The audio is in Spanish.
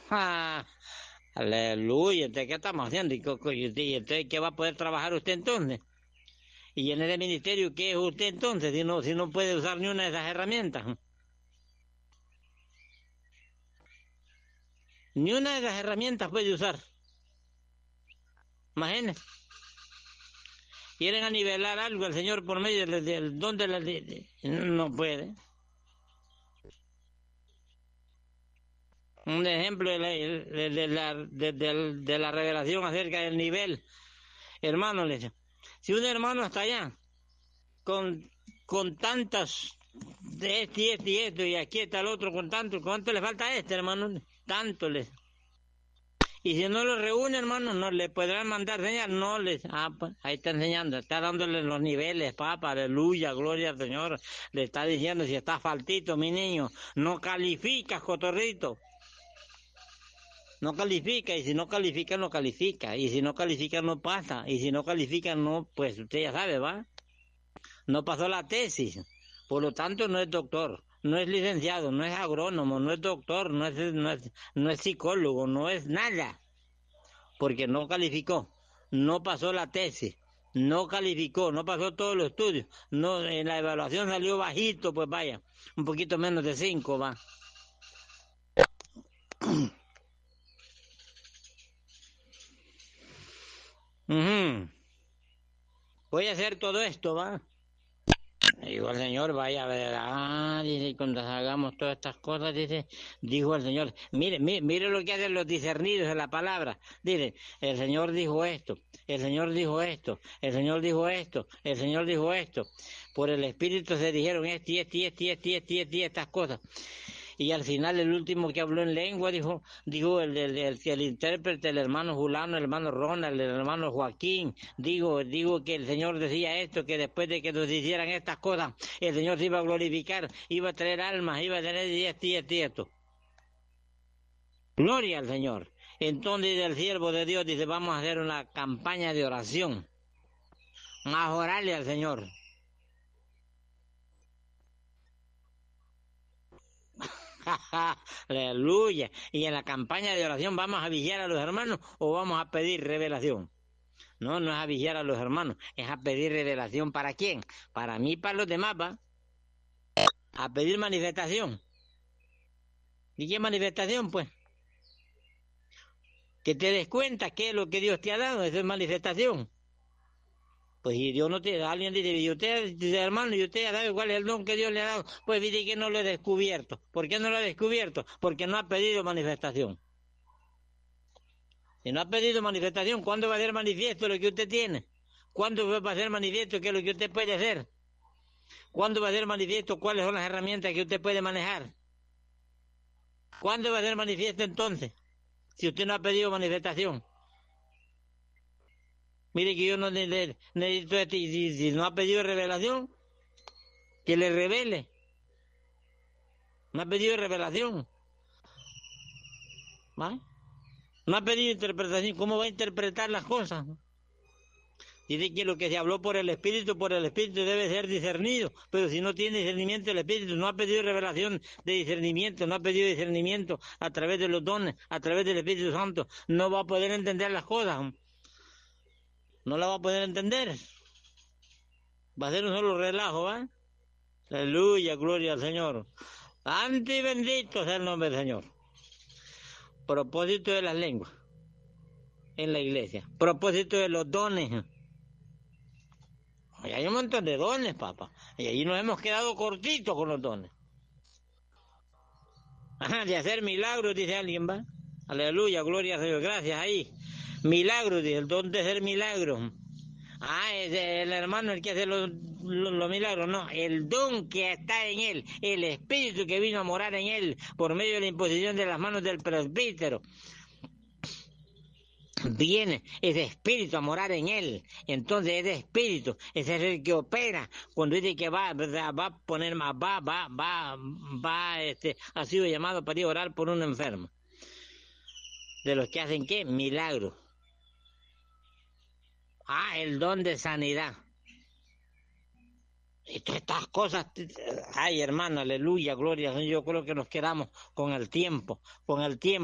Ah, aleluya, ¿entonces qué estamos haciendo? ¿Y entonces qué va a poder trabajar usted entonces? ¿Y en ese ministerio qué es usted entonces si no puede usar ni una de esas herramientas? Ni una de esas herramientas puede usar. Imagínese. Quieren anivelar algo al Señor por medio del don de la... no puede. Un ejemplo de la revelación acerca del nivel. Hermano, le dice, si un hermano está allá con, con tantas de este y esto, y aquí está el otro con tanto, ¿cuánto le falta a este, hermano? Tanto les. Y si no lo reúne, hermano, no le podrán mandar señal, no les. Ah, pues, ahí está enseñando, está dándole los niveles, papá, aleluya, gloria al Señor. Le está diciendo, si está faltito, mi niño, no calificas, cotorrito. No califica, y si no califica, no califica. Y si no califica, no pasa. Y si no califica, no, pues usted ya sabe, ¿va? No pasó la tesis. Por lo tanto, no es doctor, no es licenciado, no es agrónomo, no es doctor, no es psicólogo, no es nada. Porque no calificó, no pasó la tesis, no calificó, no pasó todos los estudios. No, en la evaluación salió bajito, pues vaya, un poquito menos de 5, va. Voy a hacer todo esto, va. Dijo el Señor, vaya a ver, dice, cuando hagamos todas estas cosas, dice, dijo el Señor, mire lo que hacen los discernidos de la palabra, dice, el Señor dijo esto, el Señor dijo esto, el Señor dijo esto, el Señor dijo esto, por el Espíritu se dijeron estas cosas. Y al final el último que habló en lengua dijo el intérprete, el hermano Julano, el hermano Ronald, el hermano Joaquín, digo que el Señor decía esto, que después de que nos hicieran estas cosas, el Señor se iba a glorificar, iba a traer almas, iba a tener esto. Gloria al Señor. Entonces el siervo de Dios dice, vamos a hacer una campaña de oración, a orarle al Señor. Aleluya. Y en la campaña de oración vamos a vigiar a los hermanos o vamos a pedir revelación. No, no es a vigiar a los hermanos, es a pedir revelación. ¿Para quién? Para mí y para los demás, va. A pedir manifestación. ¿Y qué manifestación, pues? Que te des cuenta qué es lo que Dios te ha dado, eso es manifestación. Pues si Dios no te da, alguien dice, y usted, dice, hermano, y usted ya sabe cuál es el don que Dios le ha dado, pues dice que no lo he descubierto. ¿Por qué no lo ha descubierto? Porque no ha pedido manifestación. Si no ha pedido manifestación, ¿cuándo va a ser manifiesto lo que usted tiene? ¿Cuándo va a ser manifiesto qué es lo que usted puede hacer? ¿Cuándo va a ser manifiesto cuáles son las herramientas que usted puede manejar? ¿Cuándo va a ser manifiesto entonces? Si usted no ha pedido manifestación. Mire que yo no necesito esto, y si no ha pedido revelación, que le revele. No ha pedido revelación. ¿Va? No ha pedido interpretación. ¿Cómo va a interpretar las cosas? Dice que lo que se habló por el Espíritu debe ser discernido. Pero si no tiene discernimiento el Espíritu, no ha pedido revelación de discernimiento, no ha pedido discernimiento a través de los dones, a través del Espíritu Santo, no va a poder entender las cosas. No la va a poder entender. Va a ser un solo relajo, ¿va? Aleluya, gloria al Señor. Santo y bendito sea el nombre del Señor. Propósito de las lenguas en la iglesia. Propósito de los dones. Y hay un montón de dones, papá. Y ahí nos hemos quedado cortitos con los dones. Ajá, de hacer milagros, dice alguien, ¿va? Aleluya, gloria a Dios. Gracias, ahí. Milagros, dice, el don de hacer milagros. Es el hermano el que hace los milagros, no, el don que está en él, el espíritu que vino a morar en él por medio de la imposición de las manos del presbítero. Viene ese espíritu a morar en él. Entonces ese espíritu es el que opera cuando dice que va a poner más, ha sido llamado para ir a orar por un enfermo. De los que hacen ¿qué? Milagros. El don de sanidad. Y todas estas cosas, ay hermano, aleluya, gloria, yo creo que nos quedamos con el tiempo,